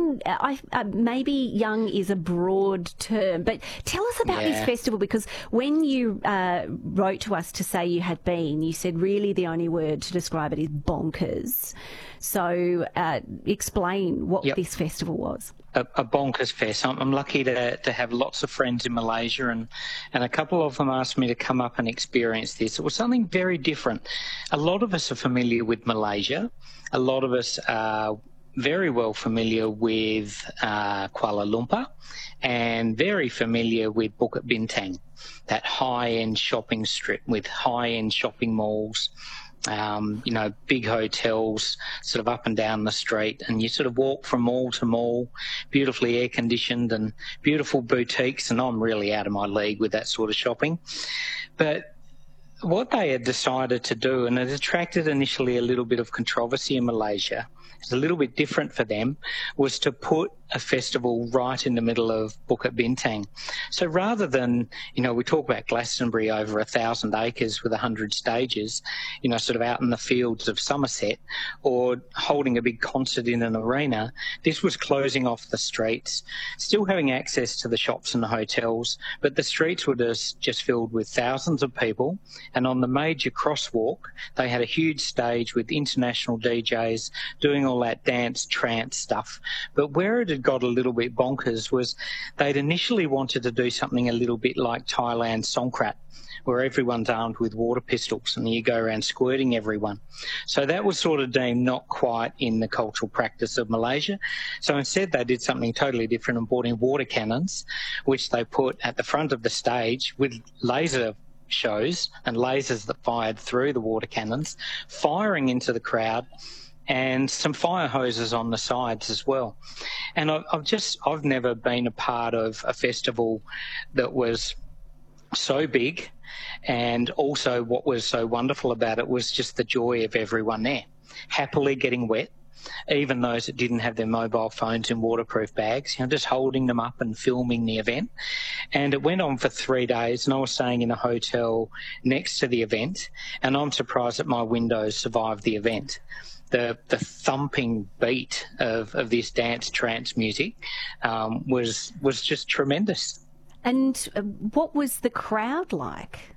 young, maybe young is a broad term, but tell us about this festival, because when you wrote to us to say you had been, you said really the only word to describe it is bonkers. So explain what this festival was. A bonkers fest. I'm lucky to have lots of friends in Malaysia, and a couple of them asked me to come up and experience this. It was something very different. A lot of us are familiar with Malaysia. A lot of us are very well familiar with Kuala Lumpur, and very familiar with Bukit Bintang, that high-end shopping strip with high-end shopping malls. Big hotels sort of up and down the street, and you sort of walk from mall to mall, beautifully air conditioned and beautiful boutiques, and I'm really out of my league with that sort of shopping. But what they had decided to do, and it attracted initially a little bit of controversy in Malaysia, it's a little bit different for them, was to put a festival right in the middle of Bukit Bintang. So rather than, we talk about Glastonbury over 1,000 acres with 100 stages, sort of out in the fields of Somerset, or holding a big concert in an arena, this was closing off the streets, still having access to the shops and the hotels, but the streets were just filled with thousands of people. And on the major crosswalk, they had a huge stage with international DJs doing all that dance, trance stuff. But where it had got a little bit bonkers was they'd initially wanted to do something a little bit like Thailand Songkran, where everyone's armed with water pistols and you go around squirting everyone. So that was sort of deemed not quite in the cultural practice of Malaysia. So instead they did something totally different and brought in water cannons, which they put at the front of the stage with laser shows and lasers that fired through the water cannons, firing into the crowd, and some fire hoses on the sides as well. And I've never been a part of a festival that was so big, and also what was so wonderful about it was just the joy of everyone there, happily getting wet, even those that didn't have their mobile phones in waterproof bags, just holding them up and filming the event. And it went on for 3 days, and I was staying in a hotel next to the event, and I'm surprised that my windows survived the event. The thumping beat of this dance trance music was just tremendous. And what was the crowd like?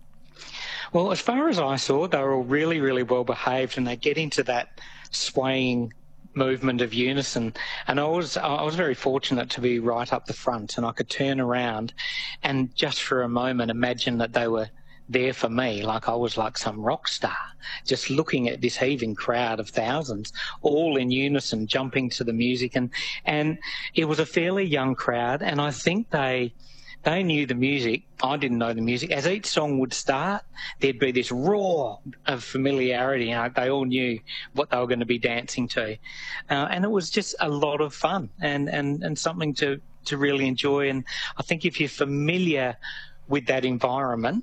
Well, as far as I saw, they were all really, really well behaved, and they get into that swaying movement of unison. And I was very fortunate to be right up the front, and I could turn around and just for a moment imagine that they were there for me, like I was like some rock star, just looking at this heaving crowd of thousands, all in unison, jumping to the music. And it was a fairly young crowd, and I think they knew the music. I didn't know the music. As each song would start, there'd be this roar of familiarity. They all knew what they were going to be dancing to. And it was just a lot of fun and something to really enjoy. And I think if you're familiar with that environment,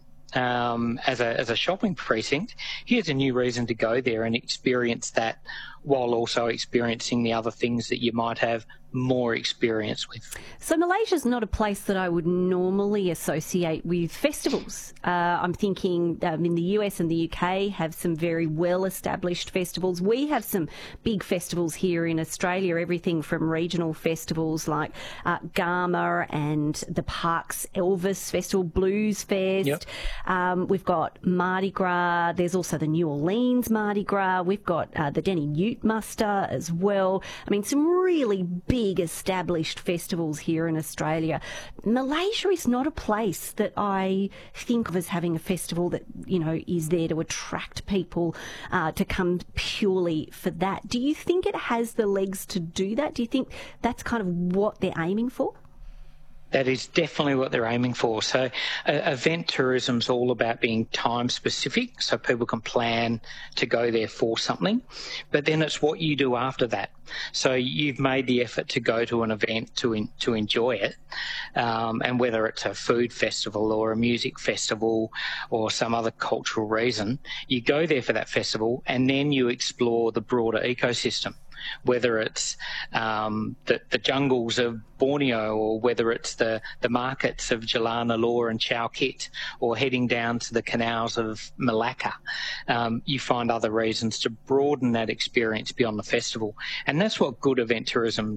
as a shopping precinct, here's a new reason to go there and experience that, while also experiencing the other things that you might have more experience with. So Malaysia's not a place that I would normally associate with festivals. I'm thinking in the US and the UK have some very well-established festivals. We have some big festivals here in Australia, everything from regional festivals like Gama and the Parks Elvis Festival, Blues Fest. Yep. We've got Mardi Gras. There's also the New Orleans Mardi Gras. We've got the Denny Ute Muster as well. I mean, some really big established festivals here in Australia. Malaysia is not a place that I think of as having a festival that, is there to attract people to come purely for that. Do you think it has the legs to do that? Do you think that's kind of what they're aiming for? That is definitely what they're aiming for. So event tourism is all about being time specific, so people can plan to go there for something, but then it's what you do after that. So you've made the effort to go to an event to enjoy it, and whether it's a food festival or a music festival or some other cultural reason, you go there for that festival and then you explore the broader ecosystem. Whether it's the jungles of Borneo, or whether it's the markets of Jalan-Alor and Chow Kit, or heading down to the canals of Malacca, you find other reasons to broaden that experience beyond the festival. And that's what good event tourism